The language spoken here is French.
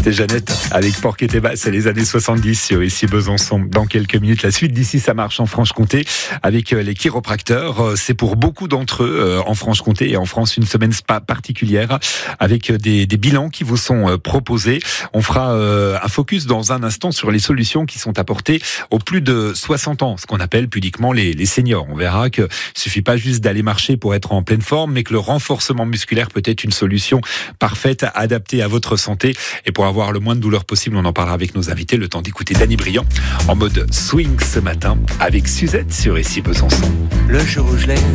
C'était Jeannette avec Porc et Théba, c'est les années 70 sur ici Besançon. Dans quelques minutes, la suite d'ici ça marche en Franche-Comté avec les chiropracteurs. C'est pour beaucoup d'entre eux en Franche-Comté et en France une semaine spa particulière avec des bilans qui vous sont proposés. On fera un focus dans un instant sur les solutions qui sont apportées aux plus de 60 ans, ce qu'on appelle pudiquement les seniors. On verra que suffit pas juste d'aller marcher pour être en pleine forme, mais que le renforcement musculaire peut être une solution parfaite, adaptée à votre santé. Et pour avoir le moins de douleur possible, on en parlera avec nos invités. Le temps d'écouter Danny Briand en mode swing ce matin avec Suzette sur ici Besançon. Le jour où je l'ai